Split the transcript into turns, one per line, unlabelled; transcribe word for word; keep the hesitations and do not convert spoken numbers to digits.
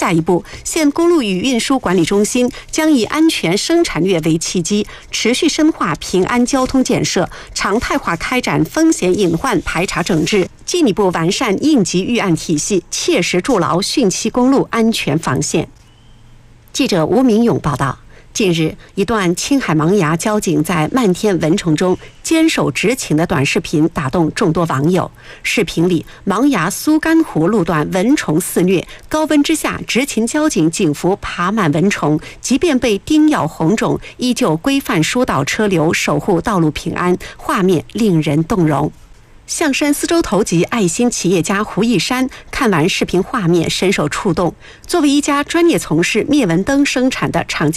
下一步，县公路与运输管理中心将以安全生产略为契机，持续深化平安交通建设，常态化开展风险隐患排查整治，进一步完善应急预案体系，切实筑牢汛期公路安全防线。记者吴明勇报道。近日，一段青海茫崖交警在漫天蚊虫中坚守执勤的短视频打动众多网友。视频里，茫崖苏干湖路段蚊虫肆虐，高温之下，执勤交警警服爬满蚊虫，即便被叮咬红肿，依旧规范疏导车流，守护道路平安，画面令人动容。象山四周头级爱心企业家胡一山看完视频画面深受触动。作为一家专业从事灭蚊灯生产的厂